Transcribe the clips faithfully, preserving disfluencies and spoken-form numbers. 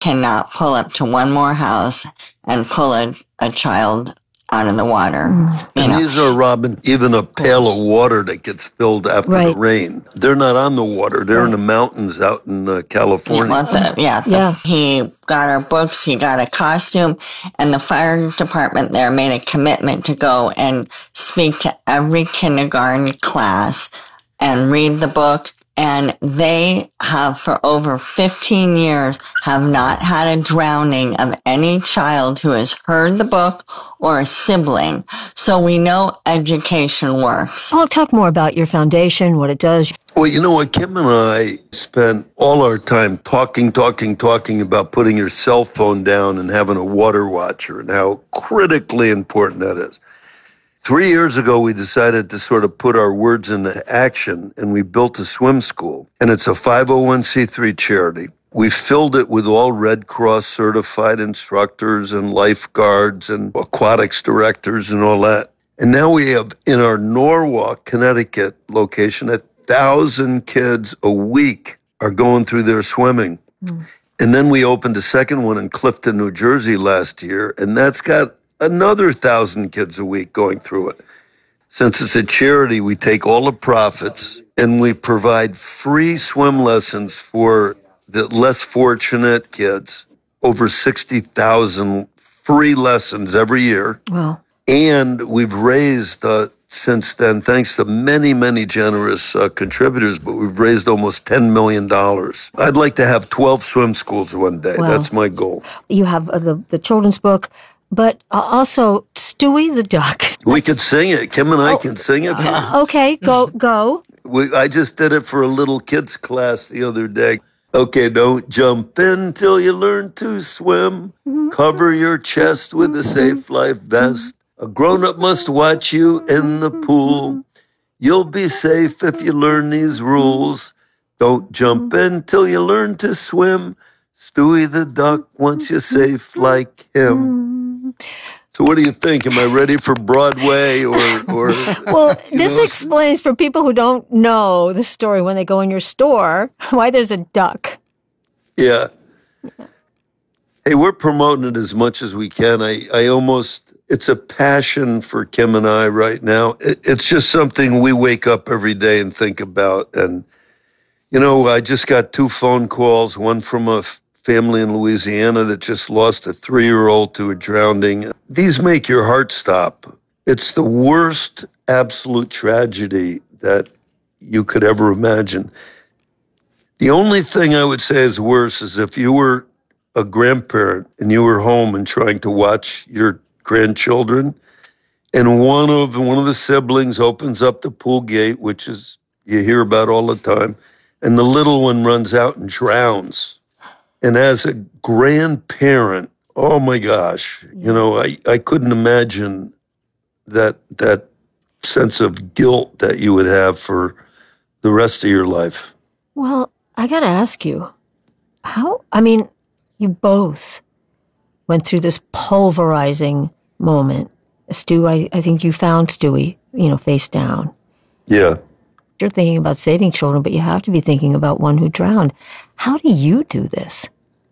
cannot pull up to one more house and pull a, a child out of the water. Mm. And know. These are, Robin, even a pail of water that gets filled after right. the rain. They're not on the water. They're right. in the mountains out in uh, California. Yeah, the, yeah, the, yeah. He got our books, he got a costume, and the fire department there made a commitment to go and speak to every kindergarten class and read the book. And they have, for over fifteen years, have not had a drowning of any child who has heard the book or a sibling. So we know education works. I'll talk more about your foundation, what it does. Well, you know what? Kim and I spent all our time talking, talking, talking about putting your cell phone down and having a water watcher and how critically important that is. Three years ago, we decided to sort of put our words into action, and we built a swim school. And it's a five oh one c three charity. We filled it with all Red Cross certified instructors and lifeguards and aquatics directors and all that. And now we have, in our Norwalk, Connecticut location, a thousand kids a week are going through their swimming. Mm. And then we opened a second one in Clifton, New Jersey last year, and that's got another thousand kids a week going through it. Since it's a charity, we take all the profits and we provide free swim lessons for the less fortunate kids. Over sixty thousand free lessons every year. Wow. And we've raised, uh, since then, thanks to many, many generous uh, contributors, but we've raised almost ten million dollars. I'd like to have twelve swim schools one day. Wow. That's my goal. You have uh, the, the children's book. But also, Stewie the Duck. We could sing it. Kim and I oh, can sing it. Uh, okay, go, go. We, I just did it for a little kids class the other day. Okay, don't jump in till you learn to swim. Cover your chest with a Safe Life vest. A grown-up must watch you in the pool. You'll be safe if you learn these rules. Don't jump in till you learn to swim. Stewie the Duck wants you safe like him. So what do you think? Am I ready for Broadway or... or well, this know? explains for people who don't know the story when they go in your store why there's a duck. Yeah. yeah. Hey, we're promoting it as much as we can. I, I almost... It's a passion for Kim and I right now. It, it's just something we wake up every day and think about. And, you know, I just got two phone calls, one from a family in Louisiana that just lost a three-year-old to a drowning. These make your heart stop. It's the worst absolute tragedy that you could ever imagine. The only thing I would say is worse is if you were a grandparent and you were home and trying to watch your grandchildren, and one of one of the siblings opens up the pool gate, which is you hear about all the time, and the little one runs out and drowns. And as a grandparent, oh my gosh, you know, I, I couldn't imagine that that sense of guilt that you would have for the rest of your life. Well, I got to ask you, how, I mean, you both went through this pulverizing moment. Stu, I, I think you found Stewie, you know, face down. Yeah. You're thinking about saving children, but you have to be thinking about one who drowned. How do you do this?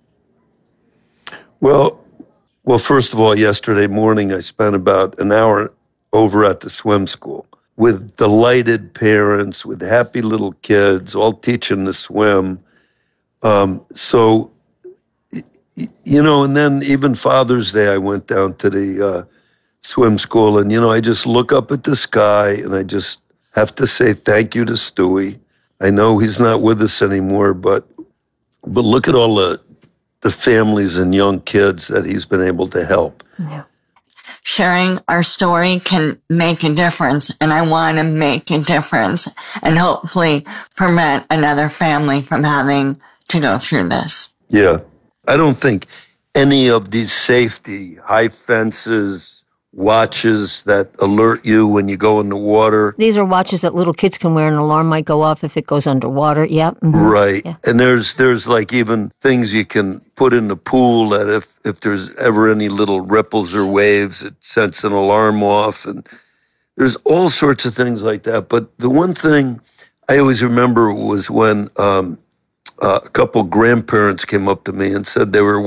Well, well, first of all, yesterday morning, I spent about an hour over at the swim school with delighted parents, with happy little kids, all teaching to swim. Um, so, you know, and then even Father's Day, I went down to the uh, swim school, and, you know, I just look up at the sky, and I just have to say thank you to Stewie. I know he's not with us anymore, but but look at all the the families and young kids that he's been able to help. Yeah. Sharing our story can make a difference, and I want to make a difference and hopefully prevent another family from having to go through this. Yeah. I don't think any of these safety, high fences, watches that alert you when you go in the water. These are watches that little kids can wear. An alarm might go off if it goes underwater. Yeah. Mm-hmm. Right. Yeah. And there's there's like even things you can put in the pool that if, if there's ever any little ripples or waves, it sets an alarm off. And there's all sorts of things like that. But the one thing I always remember was when um, uh, a couple grandparents came up to me and said they were